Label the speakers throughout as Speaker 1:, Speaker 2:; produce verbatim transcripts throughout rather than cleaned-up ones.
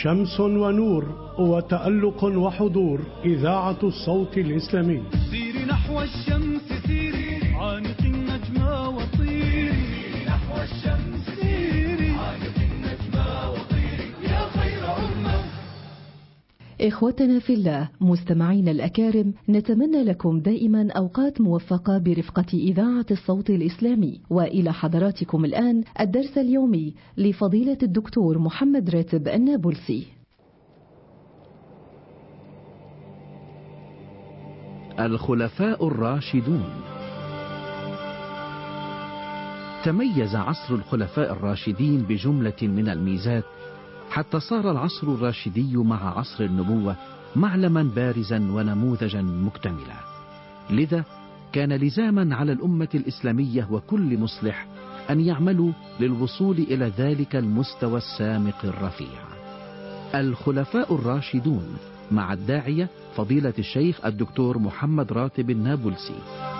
Speaker 1: شمس ونور وتألق وحضور، إذاعة الصوت الإسلامي.
Speaker 2: سيري نحو الشمس سيري، عانق النجمة وطيري نحو الشمس سيري، عانق النجمة وطيري يا خير أمة.
Speaker 3: إخوتنا في الله، مستمعين الأكارم، نتمنى لكم دائما أوقات موفقة برفقة إذاعة الصوت الإسلامي. وإلى حضراتكم الآن الدرس اليومي لفضيلة الدكتور محمد راتب النابلسي.
Speaker 4: الخلفاء الراشدون. تميز عصر الخلفاء الراشدين بجملة من الميزات، حتى صار العصر الراشدي مع عصر النبوة معلما بارزا ونموذجا مكتملا. لذا كان لزاما على الأمة الإسلامية وكل مصلح أن يعملوا للوصول إلى ذلك المستوى السامق الرفيع. الخلفاء الراشدون مع الداعية فضيلة الشيخ الدكتور محمد راتب النابلسي.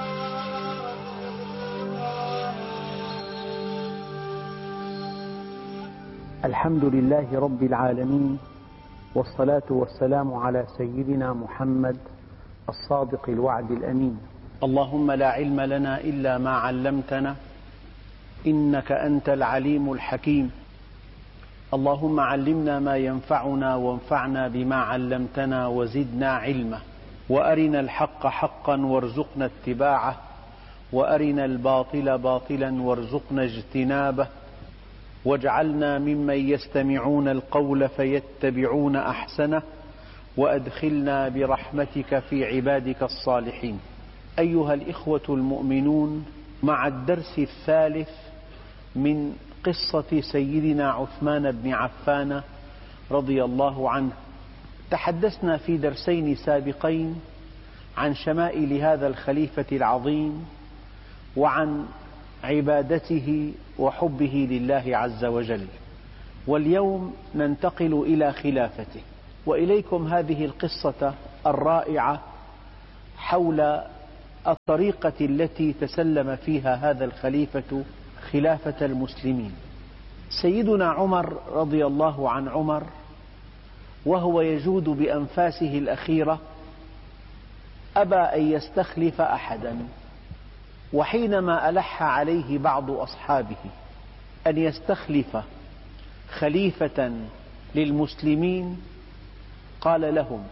Speaker 5: الحمد لله رب العالمين، والصلاة والسلام على سيدنا محمد الصادق الوعد الأمين. اللهم لا علم لنا إلا ما علمتنا، إنك أنت العليم الحكيم. اللهم علمنا ما ينفعنا وانفعنا بما علمتنا وزدنا علما، وأرنا الحق حقا وارزقنا اتباعه، وأرنا الباطل باطلا وارزقنا اجتنابه، واجعلنا ممن يستمعون القول فيتبعون أحسنه، وأدخلنا برحمتك في عبادك الصالحين. أيها الإخوة المؤمنون، مع الدرس الثالث من قصة سيدنا عثمان بن عفان رضي الله عنه. تحدثنا في درسين سابقين عن شمائل هذا الخليفة العظيم، وعن عبادته وحبه لله عز وجل، واليوم ننتقل إلى خلافته. وإليكم هذه القصة الرائعة حول الطريقة التي تسلم فيها هذا الخليفة خلافة المسلمين. سيدنا عمر رضي الله عن عمر وهو يجود بأنفاسه الأخيرة أبى أن يستخلف أحدا، وحينما ألح عليه بعض أصحابه أن يستخلف خليفة للمسلمين قال لهم: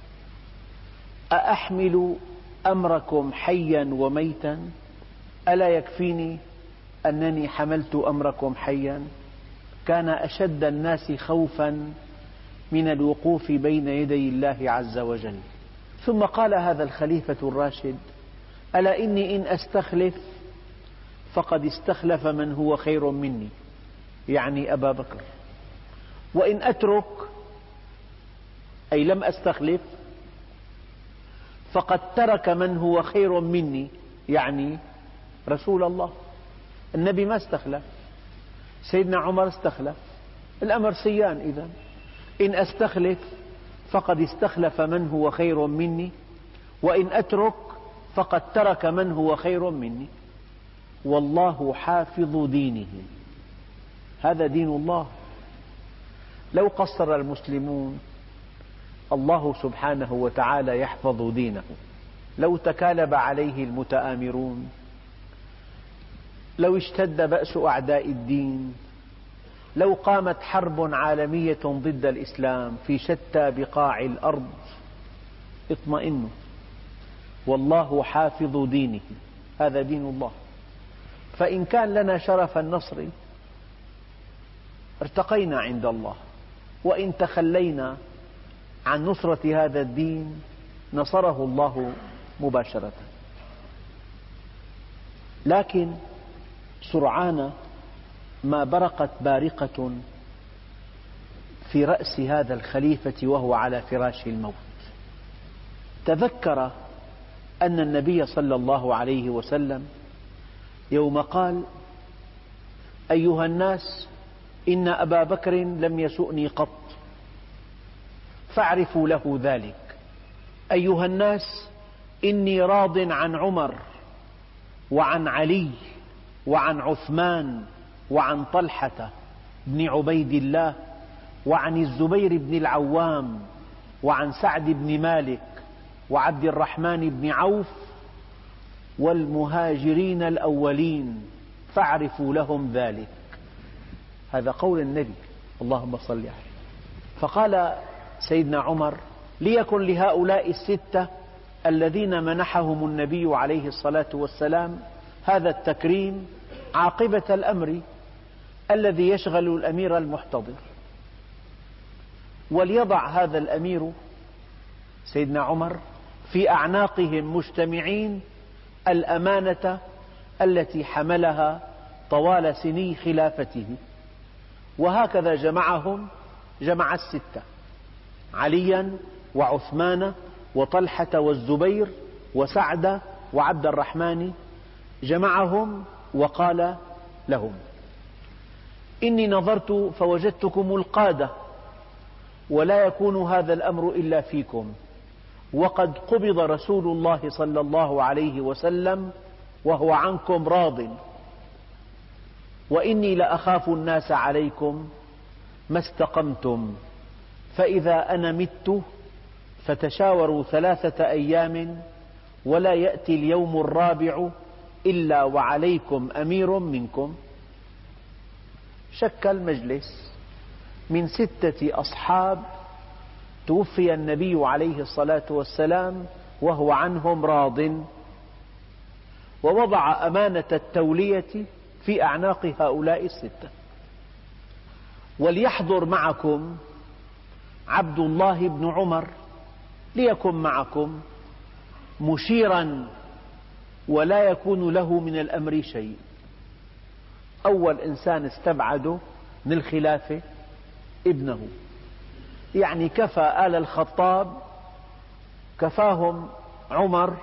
Speaker 5: أأحمل أمركم حيا وميتا؟ ألا يكفيني أنني حملت أمركم حيا؟ كان أشد الناس خوفا من الوقوف بين يدي الله عز وجل. ثم قال هذا الخليفة الراشد: ألا إني إن أستخلف فقد استخلف من هو خير مني، يعني أبا بكر، وإن أترك أي لم أستخلف فقد ترك من هو خير مني، يعني رسول الله. النبي ما استخلف، سيدنا عمر استخلف، الأمر سيان. إذن إن أستخلف فقد استخلف من هو خير مني، وإن أترك فقد ترك من هو خير مني، والله حافظ دينه. هذا دين الله. لو قصر المسلمون الله سبحانه وتعالى يحفظ دينه. لو تكالب عليه المتآمرون، لو اشتد بأس أعداء الدين، لو قامت حرب عالمية ضد الإسلام في شتى بقاع الأرض، اطمئنوا، والله حافظ دينه. هذا دين الله. فإن كان لنا شرف النصر ارتقينا عند الله، وإن تخلينا عن نصرة هذا الدين نصره الله مباشرة. لكن سرعان ما برقت بارقة في رأس هذا الخليفة وهو على فراش الموت. تذكر أن النبي صلى الله عليه وسلم يوم قال: أيها الناس، إن أبا بكر لم يسؤني قط، فاعرفوا له ذلك. أيها الناس، إني راض عن عمر وعن علي وعن عثمان وعن طلحة بن عبيد الله وعن الزبير بن العوام وعن سعد بن مالك وعبد الرحمن بن عوف والمهاجرين الأولين فاعرفوا لهم ذلك. هذا قول النبي اللهم صل عليه. فقال سيدنا عمر: ليكن لهؤلاء الستة الذين منحهم النبي عليه الصلاة والسلام هذا التكريم عاقبة الأمر الذي يشغل الأمير المحتضر، وليضع هذا الأمير سيدنا عمر في أعناقهم مجتمعين الأمانة التي حملها طوال سني خلافته. وهكذا جمعهم، جمع الستة: عليا وعثمان وطلحة والزبير وسعد وعبد الرحمن، جمعهم وقال لهم: إني نظرت فوجدتكم القادة، ولا يكون هذا الأمر إلا فيكم، وقد قبض رسول الله صلى الله عليه وسلم وهو عنكم راض، وإني لأخاف الناس عليكم ما استقمتم، فإذا أنا مت فتشاوروا ثلاثة أيام ولا يأتي اليوم الرابع إلا وعليكم أمير منكم. شكل مجلس من ستة أصحاب توفي النبي عليه الصلاة والسلام وهو عنهم راض، ووضع أمانة التولية في أعناق هؤلاء الستة. وليحضر معكم عبد الله بن عمر ليكن معكم مشيرا ولا يكون له من الأمر شيء. أول إنسان استبعده من الخلافة ابنه، يعني كفى آل الخطاب، كفاهم عمر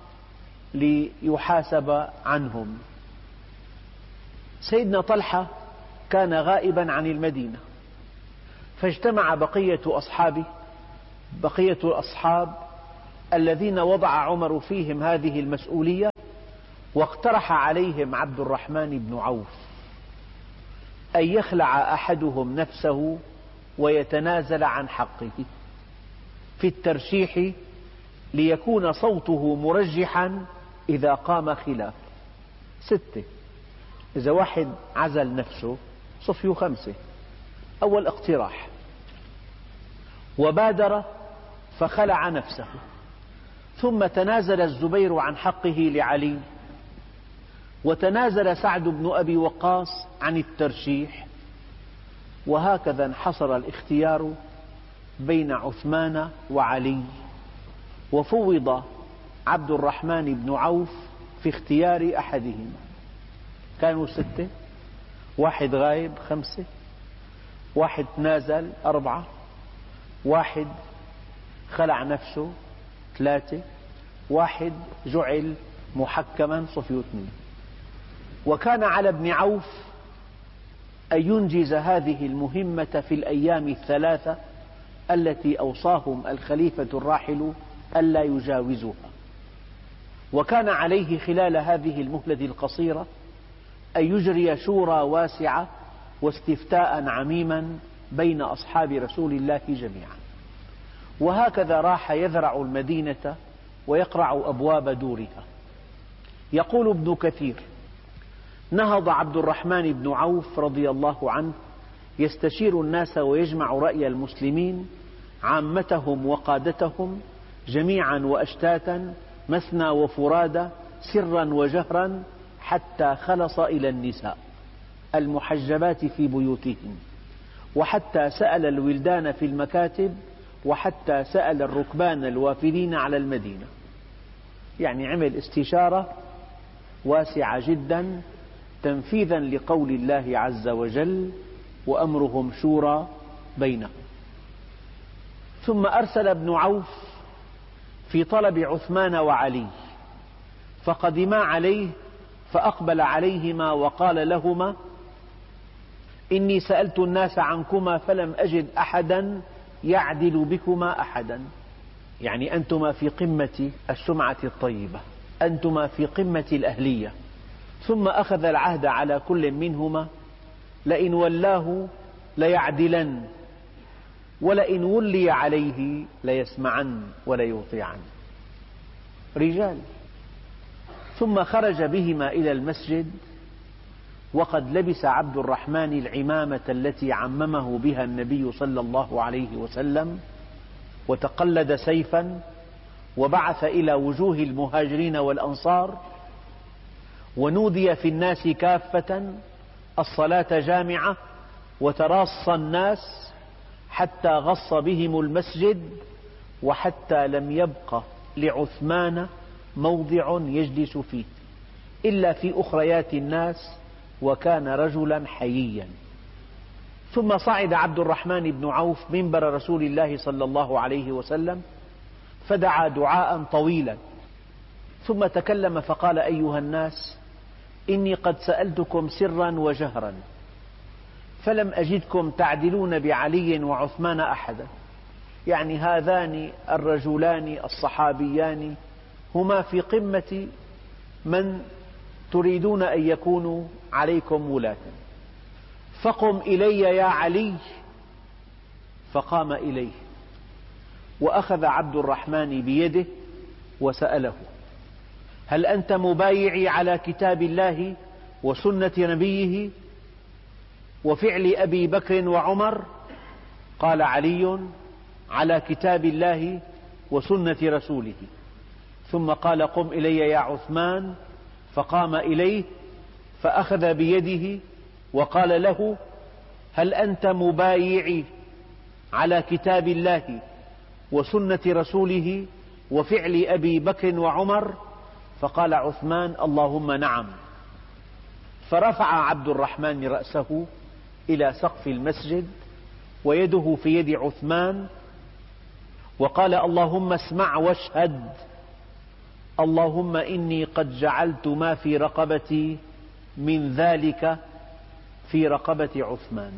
Speaker 5: ليحاسب عنهم. سيدنا طلحة كان غائبا عن المدينة، فاجتمع بقية أصحابه بقية الأصحاب الذين وضع عمر فيهم هذه المسؤولية، واقترح عليهم عبد الرحمن بن عوف أن يخلع أحدهم نفسه ويتنازل عن حقه في الترشيح ليكون صوته مرجحا إذا قام خلاف. ستة، إذا واحد عزل نفسه صفيه خمسة. أول اقتراح: وبادر فخلع نفسه، ثم تنازل الزبير عن حقه لعلي، وتنازل سعد بن أبي وقاص عن الترشيح، وهكذا انحصر الاختيار بين عثمان وعلي، وفوض عبد الرحمن بن عوف في اختيار أحدهما. كانوا ستة، واحد غايب خمسة، واحد تنازل أربعة، واحد خلع نفسه ثلاثة، واحد جعل محكما صفيه اثنين. وكان على ابن عوف أن ينجز هذه المهمة في الأيام الثلاثة التي أوصاهم الخليفة الراحل ألا يجاوزوها. وكان عليه خلال هذه المهلة القصيرة أن يجري شورى واسعة واستفتاء عميما بين أصحاب رسول الله جميعا. وهكذا راح يذرع المدينة ويقرع أبواب دورها. يقول ابن كثير: نهض عبد الرحمن بن عوف رضي الله عنه يستشير الناس ويجمع رأي المسلمين عامتهم وقادتهم جميعا وأشتاتا مثنى وفرادى سرا وجهرا، حتى خلص إلى النساء المحجبات في بيوتهن، وحتى سأل الولدان في المكاتب، وحتى سأل الركبان الوافدين على المدينة. يعني عمل استشارة واسعة جدا تنفيذا لقول الله عز وجل: وأمرهم شورى بينهم. ثم أرسل ابن عوف في طلب عثمان وعلي، فقدما عليه فأقبل عليهما وقال لهما: إني سألت الناس عنكما فلم أجد أحدا يعدل بكما أحدا. يعني أنتما في قمة السمعة الطيبة، أنتما في قمة الأهلية. ثم أخذ العهد على كل منهما: لئن ولاه ليعدلن ولئن ولي عليه ليسمعن وليطيعن. رجال. ثم خرج بهما إلى المسجد وقد لبس عبد الرحمن العمامة التي عممه بها النبي صلى الله عليه وسلم، وتقلد سيفا، وبعث إلى وجوه المهاجرين والأنصار، ونودي في الناس كافة الصلاة جامعة، وتراص الناس حتى غص بهم المسجد، وحتى لم يبق لعثمان موضع يجلس فيه إلا في أخريات الناس، وكان رجلا حييا. ثم صعد عبد الرحمن بن عوف منبر رسول الله صلى الله عليه وسلم فدعا دعاء طويلا، ثم تكلم فقال: أيها الناس، إني قد سألتكم سرا وجهرا فلم أجدكم تعدلون بعلي وعثمان أحدا، يعني هذان الرجلان الصحابيان هما في قمة من تريدون أن يكونوا عليكم ولاة، فقم إلي يا علي. فقام إليه، وأخذ عبد الرحمن بيده وسأله: هل أنت مبايعي على كتاب الله وسنة نبيه وفعل أبي بكر وعمر؟ قال علي: على كتاب الله وسنة رسوله. ثم قال: قم إلي يا عثمان. فقام إليه فأخذ بيده وقال له: هل أنت مبايعي على كتاب الله وسنة رسوله وفعل أبي بكر وعمر؟ فقال عثمان: اللهم نعم. فرفع عبد الرحمن رأسه إلى سقف المسجد ويده في يد عثمان وقال: اللهم اسمع واشهد، اللهم إني قد جعلت ما في رقبتي من ذلك في رقبة عثمان.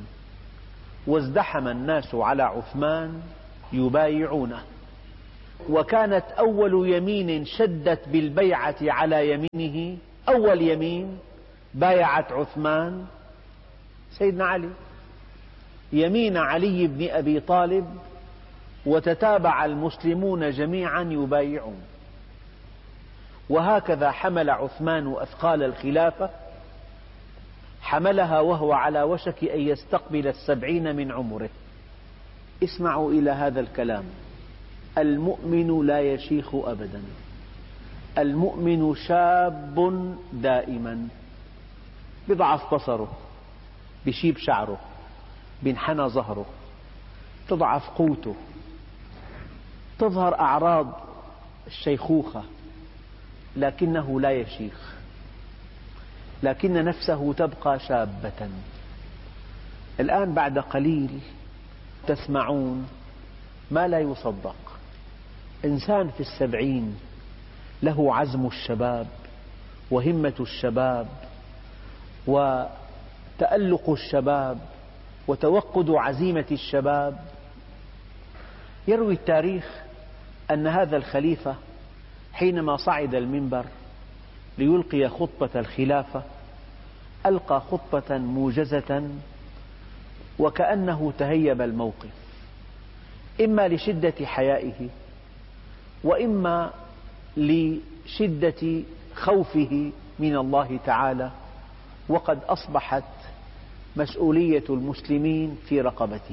Speaker 5: وازدحم الناس على عثمان يبايعونه، وكانت أول يمين شدت بالبيعة على يمينه، أول يمين بايعت عثمان سيدنا علي، يمين علي بن أبي طالب، وتتابع المسلمون جميعا يبايعون. وهكذا حمل عثمان أثقال الخلافة، حملها وهو على وشك أن يستقبل السبعين من عمره. اسمعوا إلى هذا الكلام: المؤمن لا يشيخ أبدا، المؤمن شاب دائما، بضعف بصره، بشيب شعره، بانحنى ظهره، تضعف قوته، تظهر أعراض الشيخوخة، لكنه لا يشيخ، لكن نفسه تبقى شابة. الآن بعد قليل تسمعون ما لا يصدق: إنسان في السبعين له عزم الشباب وهمة الشباب وتألق الشباب وتوقد عزيمة الشباب. يروي التاريخ أن هذا الخليفة حينما صعد المنبر ليلقي خطبة الخلافة ألقى خطبة موجزة وكأنه تهيب الموقف، إما لشدة حيائه وإما لشدة خوفه من الله تعالى، وقد أصبحت مسؤولية المسلمين في رقبته.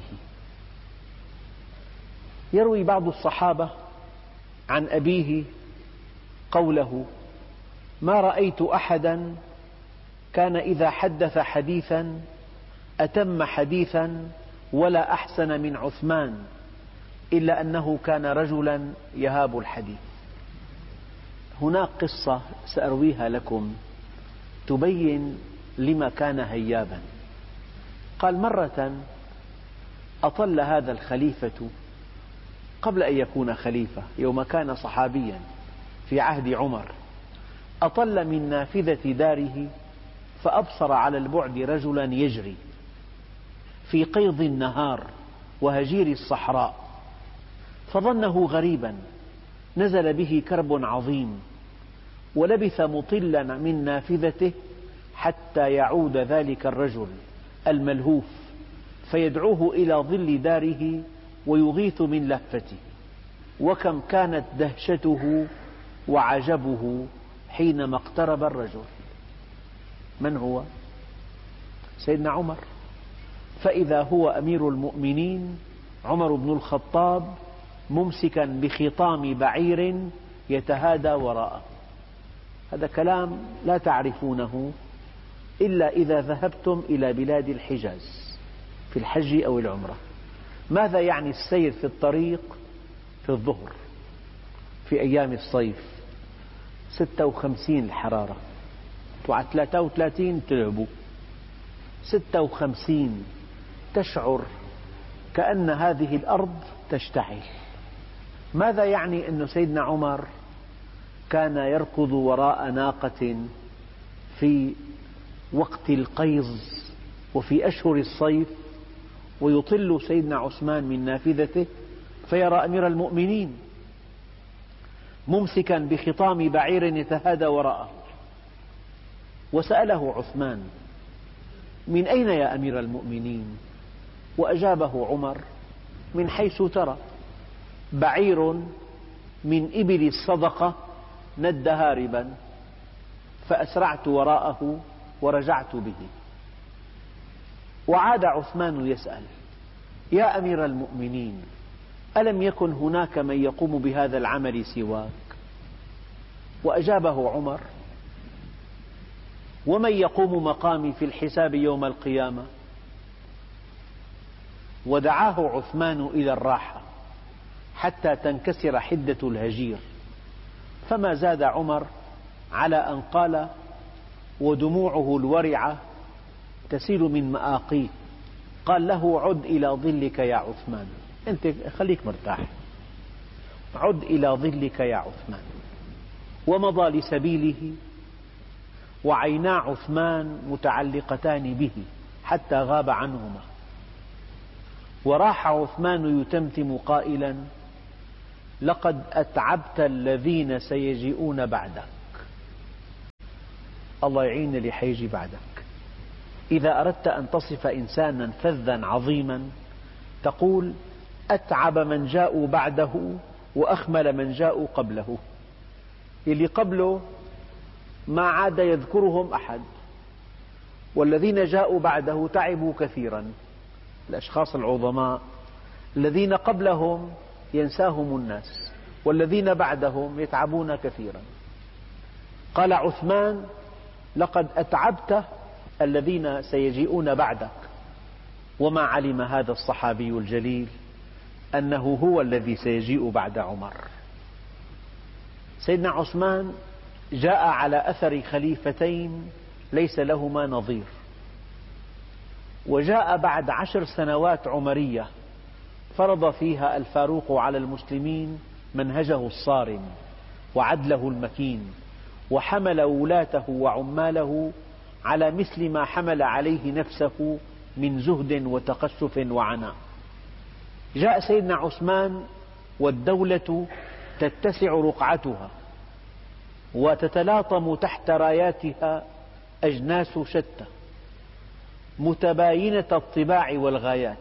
Speaker 5: يروي بعض الصحابة عن أبيه قوله: ما رأيت أحدا كان إذا حدث حديثا أتم حديثا ولا أحسن من عثمان، إلا أنه كان رجلا يهاب الحديث. هناك قصة سأرويها لكم تبين لما كان هيابا. قال: مرة أطل هذا الخليفة قبل أن يكون خليفة، يوم كان صحابيا في عهد عمر، أطل من نافذة داره فأبصر على البعد رجلا يجري في قيض النهار وهجير الصحراء، فظنه غريبا، نزل به كرب عظيم، ولبث مطلا من نافذته حتى يعود ذلك الرجل الملهوف فيدعوه إلى ظل داره ويغيث من لهفته. وكم كانت دهشته وعجبه حينما اقترب الرجل. من هو؟ سيدنا عمر. فإذا هو أمير المؤمنين عمر بن الخطاب ممسكا بخطام بعير يتهادى وراءه. هذا كلام لا تعرفونه إلا إذا ذهبتم إلى بلاد الحجاز في الحج أو العمرة. ماذا يعني السير في الطريق في الظهر في أيام الصيف؟ ستة وخمسين الحرارة، وعلى ثلاثة وثلاثين تلعبوا. ستة وخمسين تشعر كأن هذه الأرض تشتعل. ماذا يعني أن سيدنا عمر كان يركض وراء ناقة في وقت القيظ وفي أشهر الصيف، ويطل سيدنا عثمان من نافذته فيرى أمير المؤمنين ممسكا بخطام بعير يتهادى وراءه. وسأله عثمان: من أين يا أمير المؤمنين؟ وأجابه عمر: من حيث ترى، بعير من إبل الصدقة ند هاربا فأسرعت وراءه ورجعت به. وعاد عثمان يسأل: يا أمير المؤمنين، ألم يكن هناك من يقوم بهذا العمل سواك؟ وأجابه عمر: ومن يقوم مقامي في الحساب يوم القيامة؟ ودعاه عثمان إلى الراحة حتى تنكسر حدة الهجير، فما زاد عمر على أن قال ودموعه الورعة تسيل من مآقيه، قال له: عد إلى ظلك يا عثمان، أنت خليك مرتاح، عد إلى ظلك يا عثمان. ومضى لسبيله وعينا عثمان متعلقتان به حتى غاب عنهما. وراح عثمان يتمتم قائلا: لقد أتعبت الذين سيجيئون بعدك. الله يعين اللي حيجي بعدك. إذا أردت أن تصف إنسانا فذا عظيما تقول: أتعب من جاءوا بعده وأخمل من جاءوا قبله. اللي قبله ما عاد يذكرهم أحد، والذين جاءوا بعده تعبوا كثيرا. الأشخاص العظماء الذين قبلهم ينساهم الناس، والذين بعدهم يتعبون كثيرا. قال عثمان: لقد أتعبت الذين سيجيئون بعدك. وما علم هذا الصحابي الجليل أنه هو الذي سيجيء بعد عمر. سيدنا عثمان جاء على أثر خليفتين ليس لهما نظير، وجاء بعد عشر سنوات عمرية فرض فيها الفاروق على المسلمين منهجه الصارم وعدله المكين، وحمل ولاته وعماله على مثل ما حمل عليه نفسه من زهد وتقشف وعناء. جاء سيدنا عثمان والدولة تتسع رقعتها وتتلاطم تحت راياتها أجناس شتى متباينة الطباع والغايات.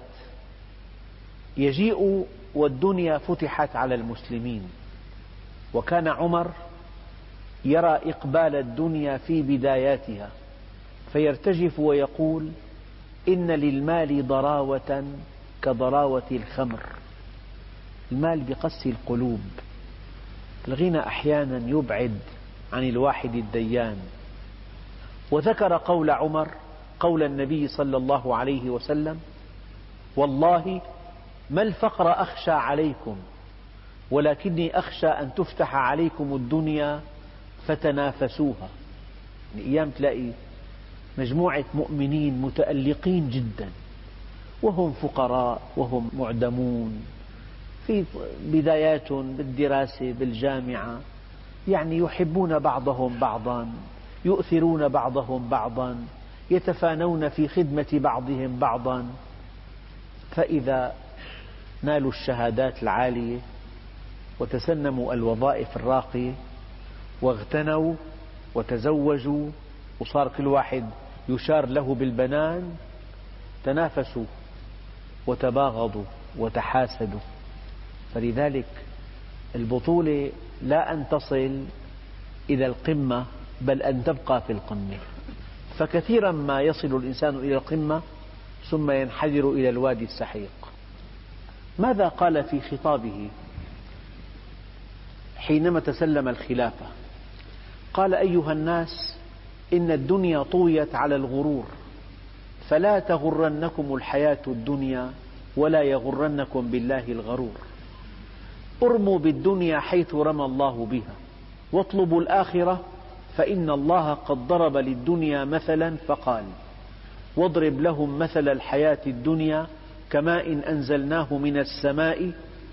Speaker 5: يجيء والدنيا فتحت على المسلمين، وكان عمر يرى إقبال الدنيا في بداياتها فيرتجف ويقول: إن للمال ضراوة كضراوة الخمر. المال بقسي القلوب. الغنى أحيانا يبعد عن الواحد الديان. وذكر قول عمر قول النبي صلى الله عليه وسلم: والله ما الفقر أخشى عليكم ولكني أخشى أن تفتح عليكم الدنيا فتنافسوها. أيام تلاقي مجموعة مؤمنين متألقين جدا وهم فقراء وهم معدمون في بداياتهم بالدراسة بالجامعة، يعني يحبون بعضهم بعضا، يؤثرون بعضهم بعضا، يتفانون في خدمة بعضهم بعضا. فإذا نالوا الشهادات العالية وتسنموا الوظائف الراقية واغتنوا وتزوجوا وصار كل واحد يشار له بالبنان، تنافسوا وتباغضوا وتحاسدوا. فلذلك البطولة لا أن تصل إلى القمة بل أن تبقى في القمة. فكثيرا ما يصل الإنسان إلى القمة ثم ينحدر إلى الوادي السحيق. ماذا قال في خطابه حينما تسلم الخلافة؟ قال: أيها الناس، إن الدنيا طويت على الغرور، فلا تغرنكم الحياة الدنيا ولا يغرنكم بالله الغرور. ارموا بالدنيا حيث رمى الله بها، واطلبوا الآخرة، فإن الله قد ضرب للدنيا مثلا فقال: واضرب لهم مثل الحياة الدنيا كماء إن أنزلناه من السماء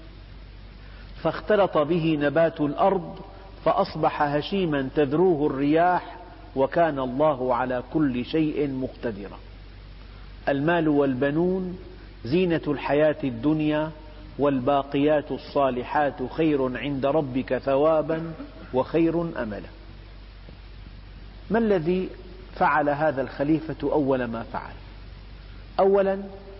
Speaker 5: فاختلط به نبات الأرض فأصبح هشيما تذروه الرياح وكان الله على كل شيء مقتدرا. المال والبنون زينة الحياة الدنيا، والباقيات الصالحات خير عند ربك ثوابا وخير أملا. ما الذي فعل هذا الخليفة أول ما فعل؟ أولا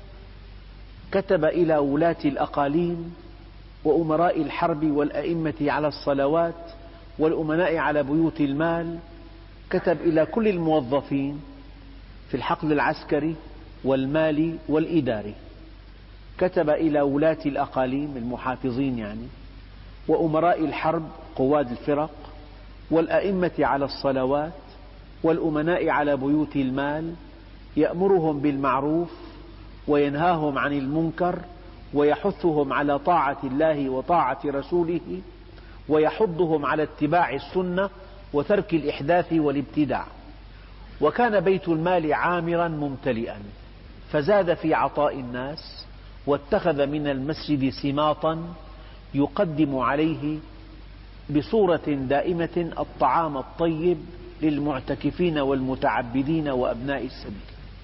Speaker 5: كتب إلى ولاة الأقاليم وأمراء الحرب والأئمة على الصلوات والأمناء على بيوت المال، كتب إلى كل الموظفين في الحقل العسكري والمالي والإداري، كتب إلى ولاة الأقاليم المحافظين يعني، وأمراء الحرب قواد الفرق، والأئمة على الصلوات والأمناء على بيوت المال، يأمرهم بالمعروف وينهاهم عن المنكر ويحثهم على طاعة الله وطاعة رسوله ويحضهم على اتباع السنة وترك الإحداث والابتداع. وكان بيت المال عامرا ممتلئا، فزاد في عطاء الناس، واتخذ من المسجد سماطا يقدم عليه بصورة دائمة الطعام الطيب للمعتكفين والمتعبدين وأبناء السبيل.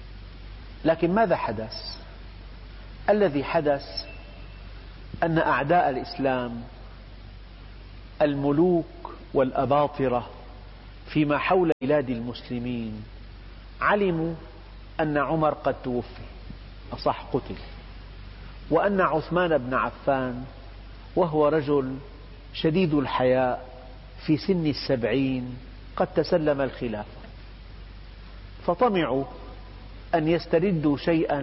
Speaker 5: لكن ماذا حدث؟ الذي حدث أن أعداء الإسلام الملوك والأباطرة فيما حول بلاد المسلمين علموا أن عمر قد توفي، أصح قتل، وأن عثمان بن عفان وهو رجل شديد الحياء في سن السبعين قد تسلم الخلافة، فطمعوا أن يستردوا شيئا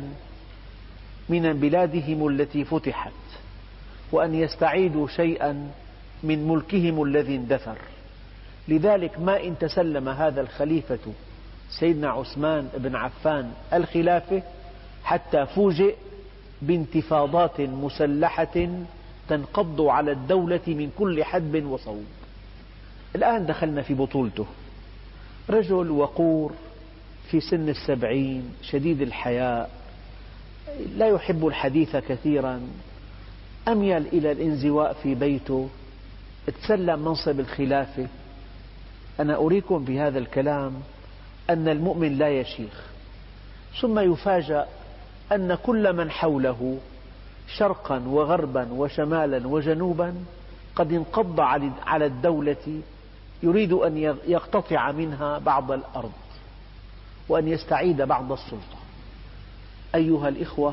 Speaker 5: من بلادهم التي فتحت، وأن يستعيدوا شيئا من ملكهم الذي اندثر. لذلك ما إن تسلم هذا الخليفة سيدنا عثمان بن عفان الخلافة حتى فوجئ بانتفاضات مسلحة تنقض على الدولة من كل حدب وصوب. الآن دخلنا في بطولته، رجل وقور في سن السبعين شديد الحياء، لا يحب الحديث كثيرا، أميل إلى الانزواء في بيته، تسلم منصب الخلافة. أنا أريكم بهذا الكلام أن المؤمن لا يشيخ. ثم يفاجأ أن كل من حوله شرقا وغربا وشمالا وجنوبا قد انقض على الدولة، يريد أن يقتطع منها بعض الأرض وأن يستعيد بعض السلطة. أيها الإخوة،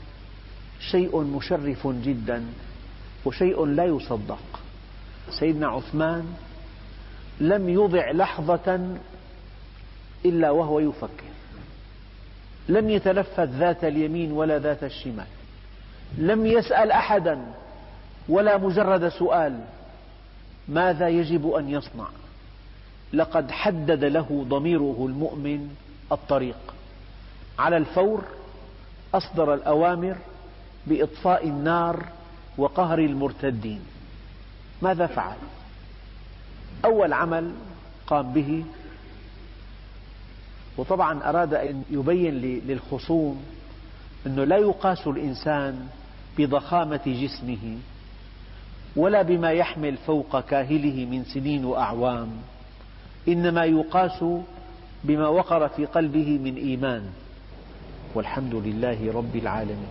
Speaker 5: شيء مشرف جدا وشيء لا يصدق. سيدنا عثمان لم يضع لحظة إلا وهو يفكر، لم يتلفت ذات اليمين ولا ذات الشمال، لم يسأل أحدا ولا مجرد سؤال ماذا يجب أن يصنع. لقد حدد له ضميره المؤمن الطريق. على الفور أصدر الأوامر بإطفاء النار وقهر المرتدين. ماذا فعل؟ أول عمل قام به، وطبعا أراد أن يبين للخصوم أنه لا يقاس الإنسان بضخامة جسمه ولا بما يحمل فوق كاهله من سنين وأعوام، إنما يقاس بما وقر في قلبه من إيمان. والحمد لله رب العالمين.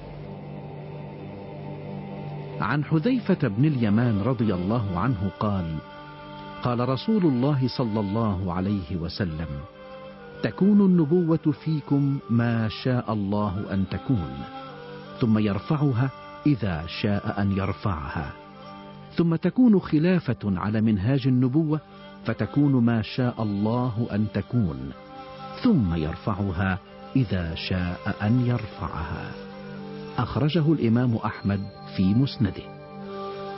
Speaker 4: عن حذيفة بن اليمان رضي الله عنه قال: قال رسول الله صلى الله عليه وسلم: تكون النبوة فيكم ما شاء الله أن تكون، ثم يرفعها إذا شاء أن يرفعها، ثم تكون خلافة على منهاج النبوة فتكون ما شاء الله أن تكون، ثم يرفعها إذا شاء أن يرفعها. أخرجه الإمام أحمد في مسنده.